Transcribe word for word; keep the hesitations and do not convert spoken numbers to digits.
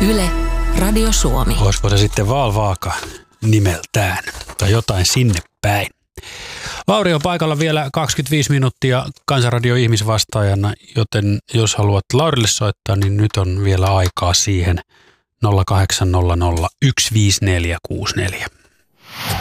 Yle, Radio Suomi. Olisiko se sitten Valvaaka nimeltään tai jotain sinne päin. Lauri on paikalla vielä kaksikymmentäviisi minuuttia Kansanradio ihmisvastaajana, joten jos haluat Laurille soittaa, niin nyt on vielä aikaa siihen nolla kahdeksan nolla nolla yksi viisi neljä kuusi neljä.